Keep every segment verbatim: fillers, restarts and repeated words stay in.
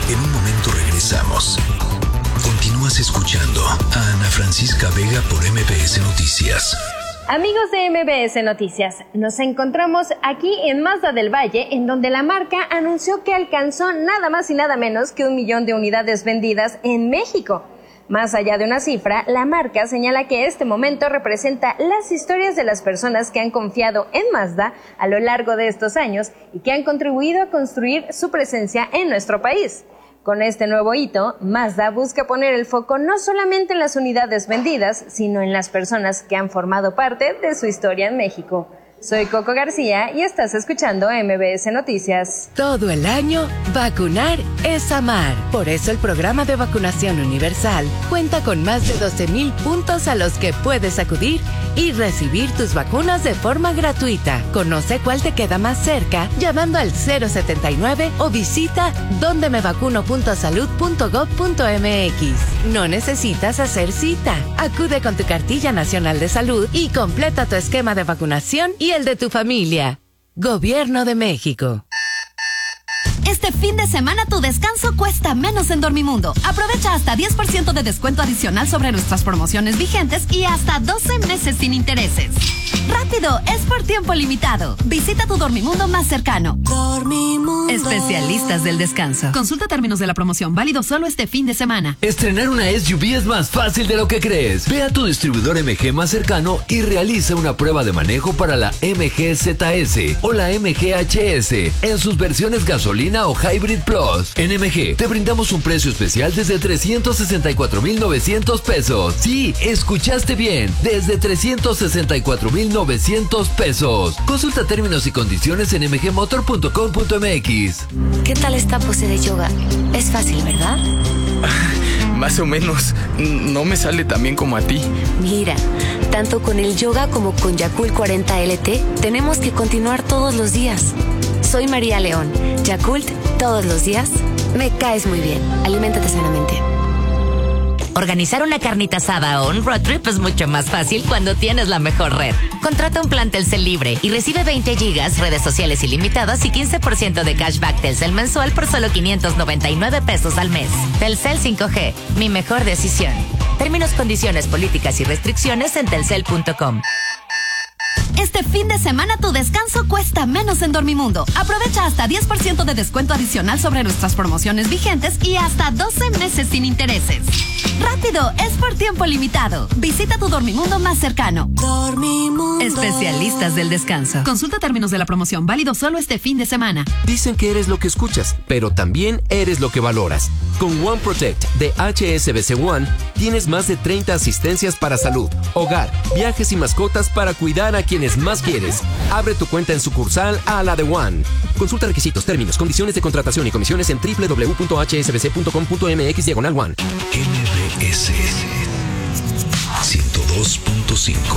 En un momento regresamos. Continúas escuchando a Ana Francisca Vega por M B S Noticias. Amigos de M B S Noticias, nos encontramos aquí en Mazda del Valle, en donde la marca anunció que alcanzó nada más y nada menos que un millón de unidades vendidas en México. Más allá de una cifra, la marca señala que este momento representa las historias de las personas que han confiado en Mazda a lo largo de estos años y que han contribuido a construir su presencia en nuestro país. Con este nuevo hito, Mazda busca poner el foco no solamente en las unidades vendidas, sino en las personas que han formado parte de su historia en México. Soy Coco García y estás escuchando M B S Noticias. Todo el año, vacunar es amar. Por eso el programa de vacunación universal cuenta con más de doce mil puntos a los que puedes acudir y recibir tus vacunas de forma gratuita. Conoce cuál te queda más cerca llamando al cero setenta y nueve o visita donde me vacuno punto salud punto gob punto m x. No necesitas hacer cita. Acude con tu cartilla nacional de salud y completa tu esquema de vacunación y el de tu familia. Gobierno de México. Este fin de semana tu descanso cuesta menos en Dormimundo. Aprovecha hasta diez por ciento de descuento adicional sobre nuestras promociones vigentes y hasta doce meses sin intereses. ¡Rápido! Es por tiempo limitado. Visita tu Dormimundo más cercano. Dormimundo. Especialistas del descanso. Consulta términos de la promoción. Válido solo este fin de semana. Estrenar una S U V es más fácil de lo que crees. Ve a tu distribuidor M G más cercano y realiza una prueba de manejo para la M G Z S o la M G H S en sus versiones gasolina o Hybrid Plus. En M G te brindamos un precio especial desde trescientos sesenta y cuatro mil novecientos pesos. Sí, escuchaste bien, desde trescientos sesenta y cuatro mil novecientos pesos. Consulta términos y condiciones en m g motor punto com punto m x. ¿Qué tal esta pose de yoga? Es fácil, ¿verdad? Más o menos. No me sale tan bien como a ti. Mira, tanto con el yoga como con Yakult cuarenta L T tenemos que continuar todos los días. Soy María León. Yakult, todos los días. Me caes muy bien. Aliméntate sanamente. Organizar una carnita asada o un road trip es mucho más fácil cuando tienes la mejor red. Contrata un plan Telcel libre y recibe veinte gigas, redes sociales ilimitadas y quince por ciento de cashback Telcel mensual por solo quinientos noventa y nueve pesos al mes. Telcel cinco G, mi mejor decisión. Términos, condiciones, políticas y restricciones en telcel punto com. Este fin de semana tu descanso cuesta menos en Dormimundo. Aprovecha hasta diez por ciento de descuento adicional sobre nuestras promociones vigentes y hasta doce meses sin intereses. ¡Rápido! Es por tiempo limitado. Visita tu Dormimundo más cercano. Dormimundo. Especialistas del descanso. Consulta términos de la promoción. Válido solo este fin de semana. Dicen que eres lo que escuchas, pero también eres lo que valoras. Con One Protect de H S B C One tienes más de treinta asistencias para salud, hogar, viajes y mascotas para cuidar a quienes más quieres. Abre tu cuenta en sucursal a la de One. Consulta requisitos, términos, condiciones de contratación y comisiones en doble u doble u doble u punto h s b c punto com punto m x diagonal one. M B S ciento dos punto cinco.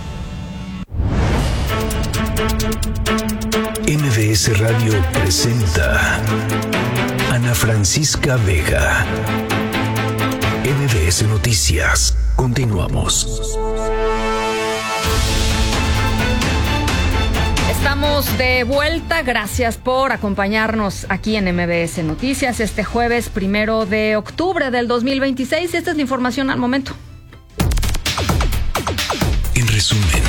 M B S Radio presenta Ana Francisca Vega. M B S Noticias. Continuamos. Estamos de vuelta, gracias por acompañarnos aquí en M B S Noticias este jueves primero de octubre del dos mil veintiséis. Esta es la información al momento. En resumen,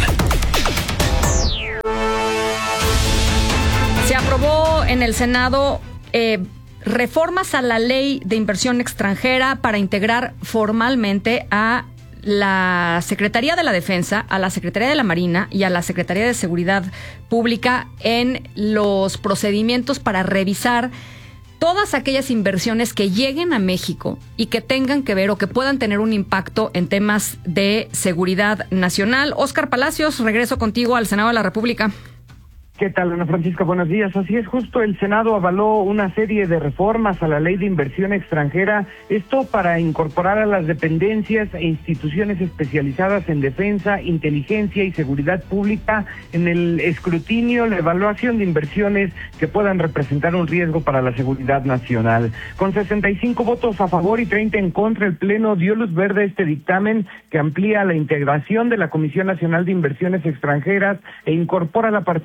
se aprobó en el Senado eh, reformas a la ley de inversión extranjera para integrar formalmente a la Secretaría de la Defensa, a la Secretaría de la Marina y a la Secretaría de Seguridad Pública en los procedimientos para revisar todas aquellas inversiones que lleguen a México y que tengan que ver o que puedan tener un impacto en temas de seguridad nacional. Óscar Palacios, regreso contigo al Senado de la República. ¿Qué tal, Ana Francisca? Buenos días. Así es, justo el Senado avaló una serie de reformas a la Ley de Inversión Extranjera, esto para incorporar a las dependencias e instituciones especializadas en defensa, inteligencia y seguridad pública en el escrutinio, la evaluación de inversiones que puedan representar un riesgo para la seguridad nacional. Con sesenta y cinco votos a favor y treinta en contra, el Pleno dio luz verde a este dictamen que amplía la integración de la Comisión Nacional de Inversiones Extranjeras e incorpora la participación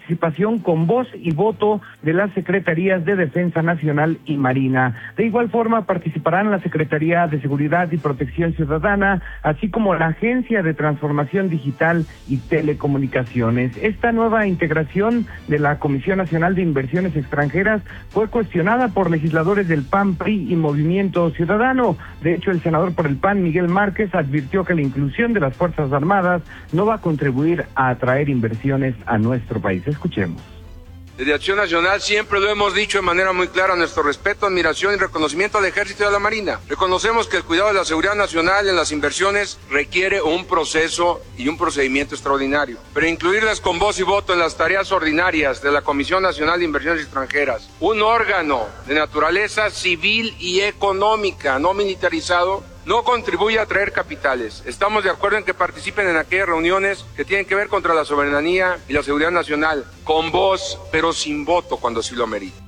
inversión con voz y voto de las Secretarías de Defensa Nacional y Marina. De igual forma participarán la Secretaría de Seguridad y Protección Ciudadana, así como la Agencia de Transformación Digital y Telecomunicaciones. Esta nueva integración de la Comisión Nacional de Inversiones Extranjeras fue cuestionada por legisladores del P A N, P R I y Movimiento Ciudadano. De hecho, el senador por el P A N, Miguel Márquez, advirtió que la inclusión de las Fuerzas Armadas no va a contribuir a atraer inversiones a nuestro país. Escuchemos. Desde Acción Nacional siempre lo hemos dicho de manera muy clara, nuestro respeto, admiración y reconocimiento al Ejército y a la Marina. Reconocemos que el cuidado de la seguridad nacional en las inversiones requiere un proceso y un procedimiento extraordinario. Pero incluirlas con voz y voto en las tareas ordinarias de la Comisión Nacional de Inversiones Extranjeras, un órgano de naturaleza civil y económica, no militarizado, no contribuye a atraer capitales. Estamos de acuerdo en que participen en aquellas reuniones que tienen que ver contra la soberanía y la seguridad nacional, con voz, pero sin voto cuando sí lo amerite.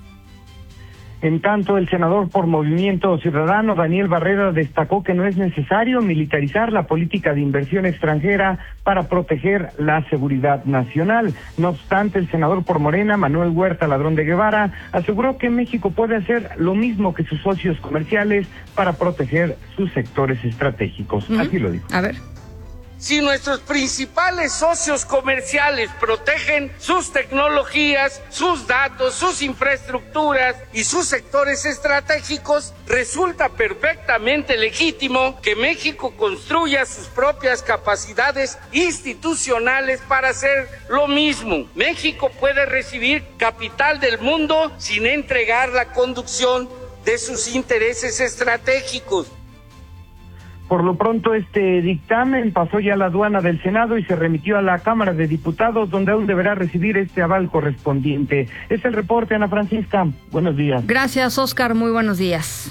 En tanto, el senador por Movimiento Ciudadano, Daniel Barrera, destacó que no es necesario militarizar la política de inversión extranjera para proteger la seguridad nacional. No obstante, el senador por Morena, Manuel Huerta Ladrón de Guevara, aseguró que México puede hacer lo mismo que sus socios comerciales para proteger sus sectores estratégicos. Uh-huh. Así lo dijo. A ver. Si nuestros principales socios comerciales protegen sus tecnologías, sus datos, sus infraestructuras y sus sectores estratégicos, resulta perfectamente legítimo que México construya sus propias capacidades institucionales para hacer lo mismo. México puede recibir capital del mundo sin entregar la conducción de sus intereses estratégicos. Por lo pronto, este dictamen pasó ya a la aduana del Senado y se remitió a la Cámara de Diputados, donde aún deberá recibir este aval correspondiente. Es el reporte, Ana Francisca. Buenos días. Gracias, Oscar. Muy buenos días.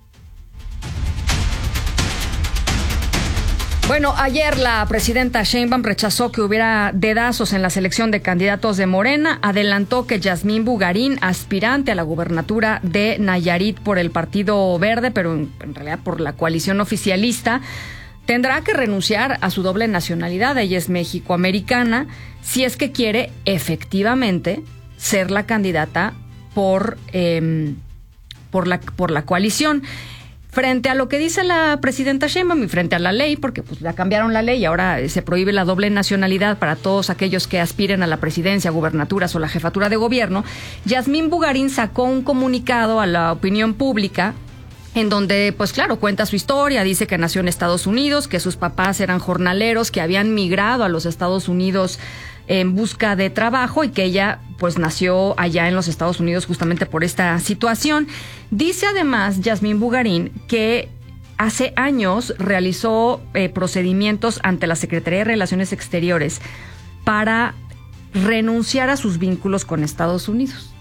Bueno, ayer la presidenta Sheinbaum rechazó que hubiera dedazos en la selección de candidatos de Morena. Adelantó que Yasmín Bugarín, aspirante a la gubernatura de Nayarit por el Partido Verde, pero en, en realidad por la coalición oficialista, tendrá que renunciar a su doble nacionalidad. Ella es mexicoamericana, si es que quiere efectivamente ser la candidata por, eh, por, la, por la coalición. Frente a lo que dice la presidenta Sheinbaum y frente a la ley, porque pues ya cambiaron la ley y ahora se prohíbe la doble nacionalidad para todos aquellos que aspiren a la presidencia, gubernaturas o la jefatura de gobierno, Yasmín Bugarín sacó un comunicado a la opinión pública en donde, pues claro, cuenta su historia, dice que nació en Estados Unidos, que sus papás eran jornaleros, que habían migrado a los Estados Unidos en busca de trabajo y que ella pues nació allá en los Estados Unidos justamente por esta situación. Dice además Yasmín Bugarín que hace años realizó eh, procedimientos ante la Secretaría de Relaciones Exteriores para renunciar a sus vínculos con Estados Unidos.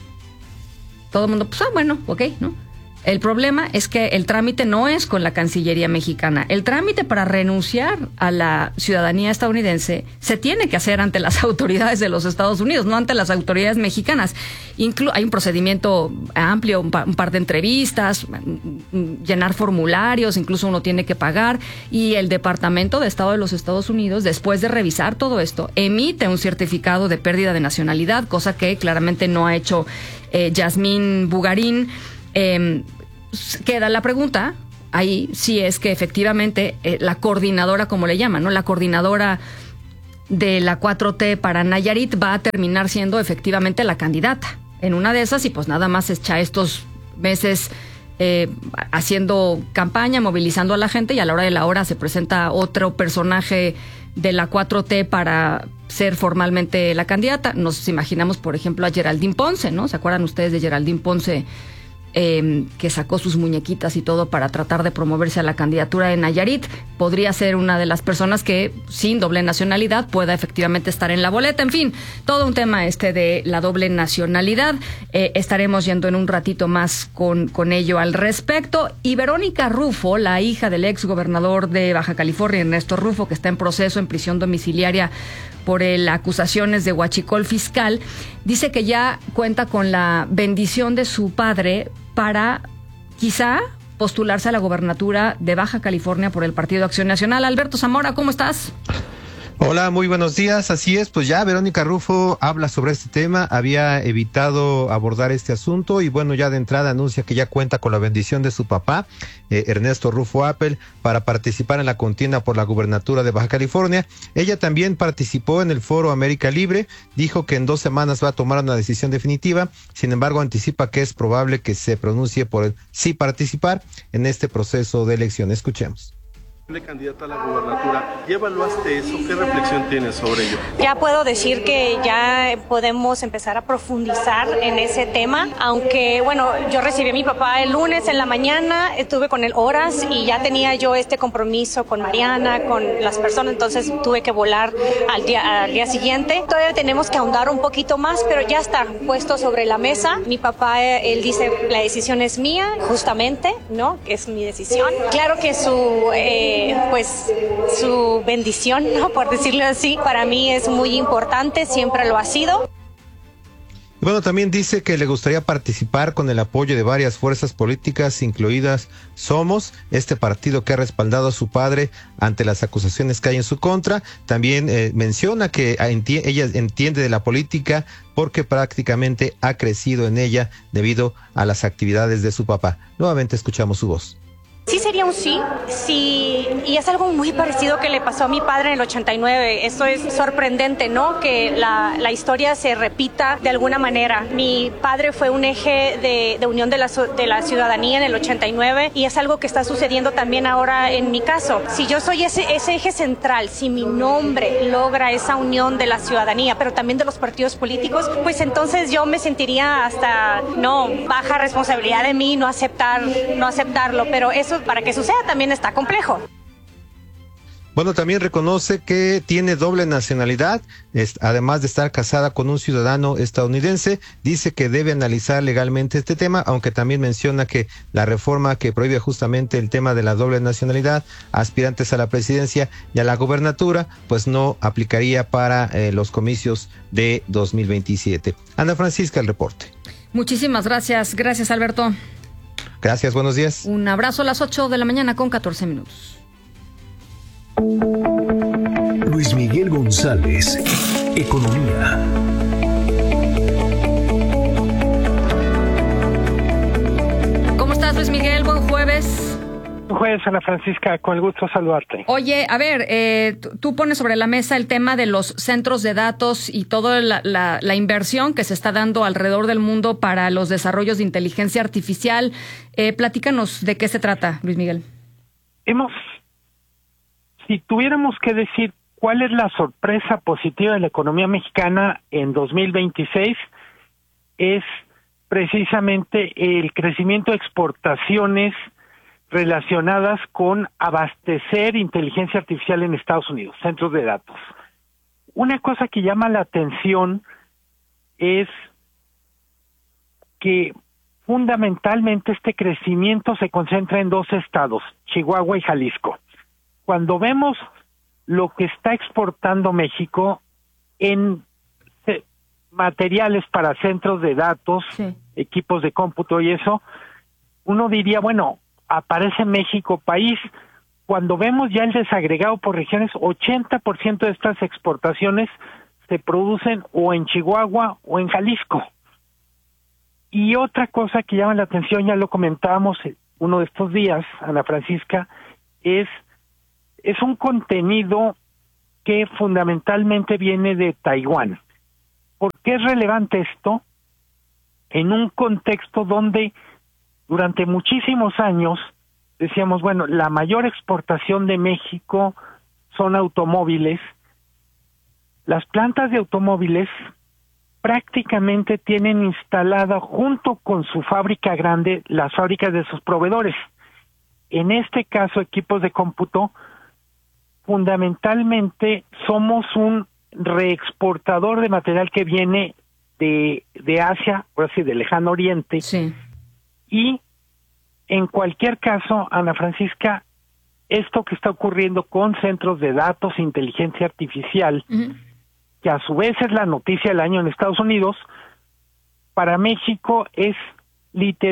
Todo el mundo, pues, ah, bueno, ok, ¿no? El problema es que el trámite no es con la Cancillería mexicana. El trámite para renunciar a la ciudadanía estadounidense se tiene que hacer ante las autoridades de los Estados Unidos, no ante las autoridades mexicanas. Inclu- hay un procedimiento amplio, un, pa- un par de entrevistas, llenar formularios, incluso uno tiene que pagar. Y el Departamento de Estado de los Estados Unidos, después de revisar todo esto, emite un certificado de pérdida de nacionalidad, cosa que claramente no ha hecho eh, Yasmín Bugarín. Eh, queda la pregunta ahí si es que efectivamente eh, la coordinadora, como le llaman, ¿no? La coordinadora de la cuatro T para Nayarit va a terminar siendo efectivamente la candidata en una de esas y pues nada más echa estos meses eh, haciendo campaña, movilizando a la gente y a la hora de la hora se presenta otro personaje de la cuatro T para ser formalmente la candidata. Nos imaginamos, por ejemplo, a Geraldine Ponce, ¿no? ¿Se acuerdan ustedes de Geraldine Ponce? Eh, que sacó sus muñequitas y todo para tratar de promoverse a la candidatura de Nayarit. Podría ser una de las personas que sin doble nacionalidad pueda efectivamente estar en la boleta. En fin, todo un tema este de la doble nacionalidad. Eh, estaremos yendo en un ratito más con, con ello al respecto. Y Verónica Rufo, la hija del ex gobernador de Baja California, Ernesto Rufo, que está en proceso en prisión domiciliaria por el, acusaciones de huachicol fiscal, dice que ya cuenta con la bendición de su padre para quizá postularse a la gobernatura de Baja California por el Partido Acción Nacional. Alberto Zamora, ¿cómo estás? Hola, muy buenos días. Así es, pues ya Verónica Rufo habla sobre este tema, había evitado abordar este asunto y bueno, ya de entrada anuncia que ya cuenta con la bendición de su papá, eh, Ernesto Rufo Appel, para participar en la contienda por la gubernatura de Baja California. Ella también participó en el Foro América Libre, dijo que en dos semanas va a tomar una decisión definitiva, sin embargo anticipa que es probable que se pronuncie por el sí participar en este proceso de elección. Escuchemos. De candidata a la gubernatura, ¿ya evaluaste eso? ¿Qué reflexión tienes sobre ello? Ya puedo decir que ya podemos empezar a profundizar en ese tema, aunque bueno, yo recibí a mi papá el lunes en la mañana, estuve con él horas y ya tenía yo este compromiso con Mariana, con las personas, entonces tuve que volar al día, al día siguiente. Todavía tenemos que ahondar un poquito más, pero ya está puesto sobre la mesa. Mi papá, él dice, la decisión es mía, justamente, ¿no? Es mi decisión. Claro que su... Eh, pues su bendición, ¿no? Por decirlo así, para mí es muy importante, siempre lo ha sido. Bueno, también dice que le gustaría participar con el apoyo de varias fuerzas políticas, incluidas Somos, este partido que ha respaldado a su padre ante las acusaciones que hay en su contra. También eh, menciona que enti- ella entiende de la política porque prácticamente ha crecido en ella debido a las actividades de su papá. Nuevamente escuchamos su voz. Sí sería un sí, sí, y es algo muy parecido que le pasó a mi padre en el ochenta y nueve. Esto es sorprendente, ¿no? Que la, la historia se repita de alguna manera. Mi padre fue un eje de, de unión de la, de la ciudadanía en el ochenta y nueve y es algo que está sucediendo también ahora en mi caso. Si yo soy ese, ese eje central, si mi nombre logra esa unión de la ciudadanía, pero también de los partidos políticos, pues entonces yo me sentiría hasta, no, baja responsabilidad de mí no aceptar, no aceptarlo, pero eso para que suceda también está complejo. Bueno, también reconoce que tiene doble nacionalidad, es, además de estar casada con un ciudadano estadounidense. Dice que debe analizar legalmente este tema, aunque también menciona que la reforma que prohíbe justamente el tema de la doble nacionalidad a aspirantes a la presidencia y a la gobernatura, pues no aplicaría para eh, los comicios de dos mil veintisiete. Ana Francisca, el reporte. Muchísimas gracias. Gracias, Alberto. Gracias, buenos días. Un abrazo a las ocho de la mañana con catorce minutos. Luis Miguel González, Economía. ¿Cómo estás, Luis Miguel? Buen jueves. Buen jueves, Ana Francisca, con el gusto de saludarte. Oye, a ver, eh, tú pones sobre la mesa el tema de los centros de datos y toda la, la, la inversión que se está dando alrededor del mundo para los desarrollos de inteligencia artificial. Eh, platícanos de qué se trata, Luis Miguel. Hemos, si tuviéramos que decir cuál es la sorpresa positiva de la economía mexicana en dos mil veintiséis, es precisamente el crecimiento de exportaciones relacionadas con abastecer inteligencia artificial en Estados Unidos, centros de datos. Una cosa que llama la atención es que fundamentalmente este crecimiento se concentra en dos estados, Chihuahua y Jalisco. Cuando vemos lo que está exportando México en materiales para centros de datos, sí, equipos de cómputo y eso, uno diría, bueno, aparece México país. Cuando vemos ya el desagregado por regiones, ochenta por ciento de estas exportaciones se producen o en Chihuahua o en Jalisco. Y otra cosa que llama la atención, ya lo comentábamos uno de estos días, Ana Francisca, es, es un contenido que fundamentalmente viene de Taiwán. ¿Por qué es relevante esto? En un contexto donde durante muchísimos años decíamos, bueno, la mayor exportación de México son automóviles. Las plantas de automóviles prácticamente tienen instalada junto con su fábrica grande las fábricas de sus proveedores. En este caso, equipos de cómputo, fundamentalmente somos un reexportador de material que viene de, de Asia, por así del Lejano Oriente. Sí. Y en cualquier caso, Ana Francisca, esto que está ocurriendo con centros de datos, inteligencia artificial, uh-huh, que a su vez es la noticia del año en Estados Unidos, para México es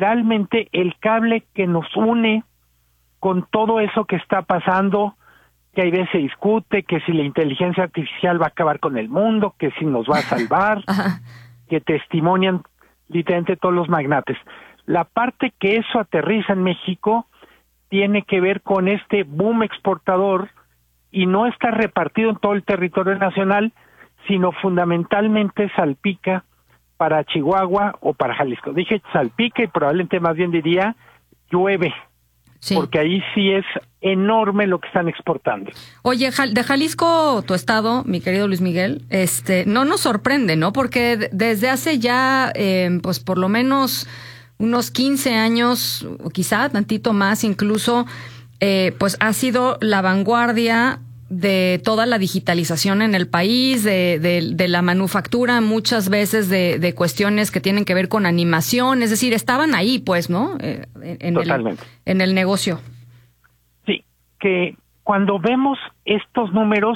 literalmente el cable que nos une con todo eso que está pasando que hay veces se discute que si la inteligencia artificial va a acabar con el mundo, que si nos va a salvar, que testimonian literalmente todos los magnates. La parte que eso aterriza en México tiene que ver con este boom exportador y no está repartido en todo el territorio nacional, sino fundamentalmente salpica para Chihuahua o para Jalisco. Dije salpica y probablemente más bien diría llueve, sí. Porque ahí sí es enorme lo que están exportando. Oye, de Jalisco, tu estado, mi querido Luis Miguel, este, no nos sorprende, ¿no? Porque desde hace ya, eh, pues por lo menos unos quince años, o quizá tantito más incluso, eh, pues ha sido la vanguardia de toda la digitalización en el país, de, de, de la manufactura, muchas veces de, de cuestiones que tienen que ver con animación, es decir, estaban ahí, pues, ¿no? Eh, en, Totalmente. El, en el negocio. Sí, que cuando vemos estos números,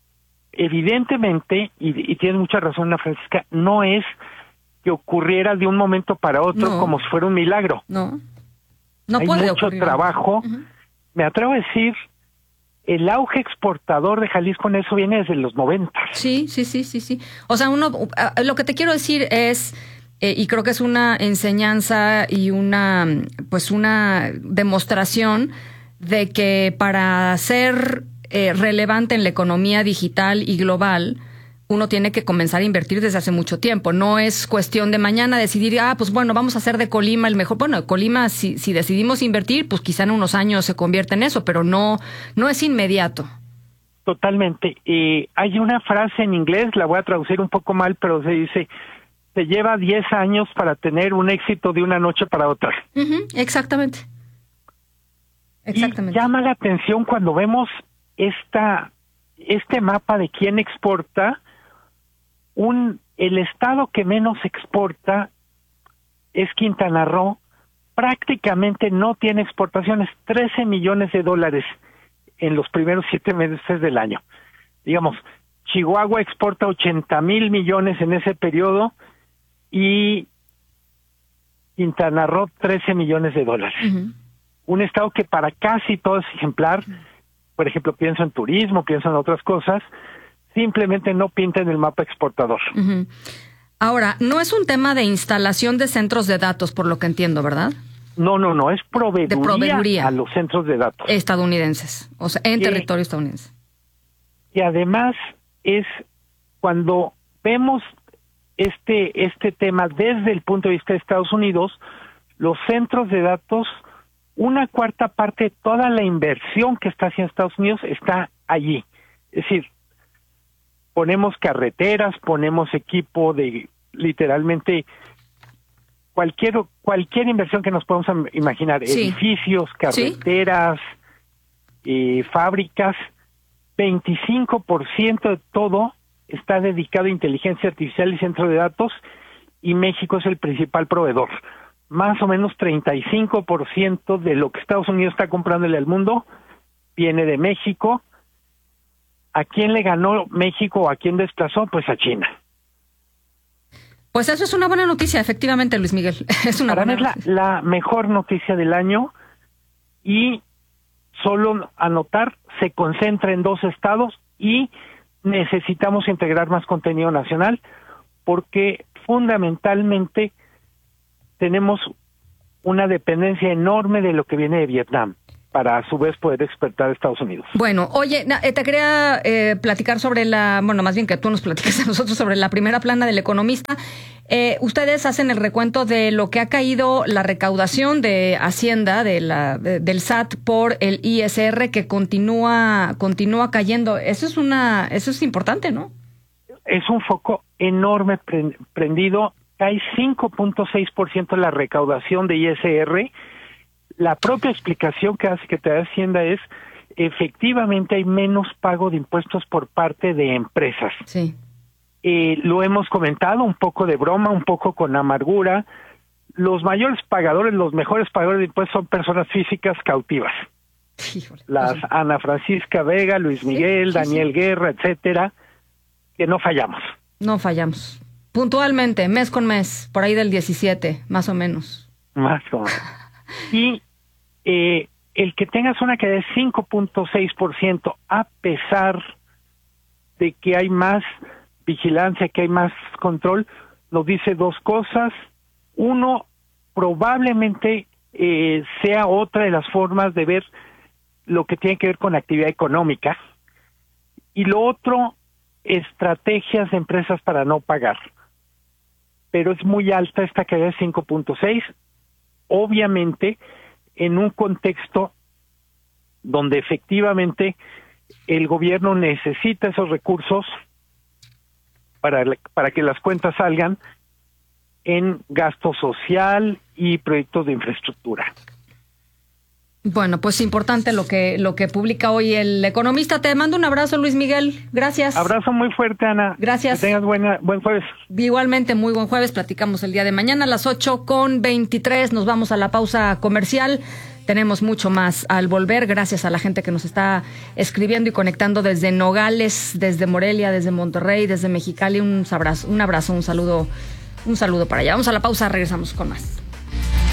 evidentemente, y, y tienes mucha razón, Ana Francisca, no es que ocurriera de un momento para otro no. como si fuera un milagro. No, no Hay puede mucho ocurrir. trabajo. Uh-huh. Me atrevo a decir, el auge exportador de Jalisco en eso viene desde los noventa. Sí, sí, sí, sí, sí. O sea, uno, lo que te quiero decir es, eh, y creo que es una enseñanza y una, pues una demostración de que para ser eh, relevante en la economía digital y global, uno tiene que comenzar a invertir desde hace mucho tiempo. No es cuestión de mañana decidir, ah, pues bueno, vamos a hacer de Colima el mejor. Bueno, Colima, si, si decidimos invertir, pues quizá en unos años se convierte en eso, pero no, no es inmediato. Totalmente. Eh, hay una frase en inglés, la voy a traducir un poco mal, pero se dice, se lleva diez años para tener un éxito de una noche para otra. Uh-huh, exactamente. Exactamente. Y llama la atención cuando vemos esta, este mapa de quién exporta. Un, el estado que menos exporta es Quintana Roo, prácticamente no tiene exportaciones, trece millones de dólares en los primeros siete meses del año. Digamos, Chihuahua exporta ochenta mil millones en ese periodo y Quintana Roo trece millones de dólares. Uh-huh. Un estado que para casi todo es ejemplar, por ejemplo, pienso en turismo, pienso en otras cosas, simplemente no pinta en el mapa exportador. Uh-huh. Ahora, no es un tema de instalación de centros de datos, por lo que entiendo, ¿verdad? No, no, no, es proveeduría, de proveeduría a los centros de datos. Estadounidenses, o sea, en que, territorio estadounidense. Y además es cuando vemos este, este tema desde el punto de vista de Estados Unidos, los centros de datos, una cuarta parte de toda la inversión que está haciendo Estados Unidos está allí. Es decir, ponemos carreteras, ponemos equipo de literalmente cualquier cualquier inversión que nos podamos imaginar, sí. Edificios, carreteras, ¿sí? eh, fábricas, veinticinco por ciento de todo está dedicado a inteligencia artificial y centro de datos, y México es el principal proveedor. Más o menos treinta y cinco por ciento de lo que Estados Unidos está comprándole al mundo viene de México. ¿A quién le ganó México o a quién desplazó? Pues a China. Pues eso es una buena noticia, efectivamente, Luis Miguel. Es una Para buena mí es la, la mejor noticia del año, y solo anotar, se concentra en dos estados y necesitamos integrar más contenido nacional porque fundamentalmente tenemos una dependencia enorme de lo que viene de Vietnam para a su vez poder exportar a Estados Unidos. Bueno, oye, eh, te quería eh, platicar sobre la, bueno, más bien que tú nos platiques a nosotros sobre la primera plana del Economista. Eh, ustedes hacen el recuento de lo que ha caído la recaudación de Hacienda, de la, de, del S A T por el I S R, que continúa, continúa cayendo. Eso es una, eso es importante, ¿no? Es un foco enorme pre- prendido. Cae cinco punto seis por ciento la recaudación de I S R. La propia explicación que hace que te da Hacienda es, efectivamente hay menos pago de impuestos por parte de empresas. Sí. Eh, lo hemos comentado un poco de broma, un poco con amargura. Los mayores pagadores, los mejores pagadores de impuestos son personas físicas cautivas. Híjole, Las sí. Ana Francisca Vega, Luis Miguel, sí, sí, Daniel sí. Guerra, etcétera, que no fallamos. No fallamos. Puntualmente, mes con mes, por ahí del diecisiete, más o menos. Más o menos. Y eh, el que tengas una caída de cinco punto seis por ciento, a pesar de que hay más vigilancia, que hay más control, nos dice dos cosas. Uno, probablemente eh, sea otra de las formas de ver lo que tiene que ver con actividad económica. Y lo otro, estrategias de empresas para no pagar. Pero es muy alta esta caída de cinco punto seis, obviamente en un contexto donde efectivamente el gobierno necesita esos recursos para, para que las cuentas salgan en gasto social y proyectos de infraestructura. Bueno, pues importante lo que lo que publica hoy El Economista. Te mando un abrazo, Luis Miguel. Gracias. Abrazo muy fuerte, Ana. Gracias. Que tengas buena, buen jueves. Igualmente, muy buen jueves. Platicamos el día de mañana a las ocho con veintitrés. Nos vamos a la pausa comercial. Tenemos mucho más al volver. Gracias a la gente que nos está escribiendo y conectando desde Nogales, desde Morelia, desde Monterrey, desde Mexicali. Un abrazo, un abrazo, un saludo, un saludo para allá. Vamos a la pausa, regresamos con más.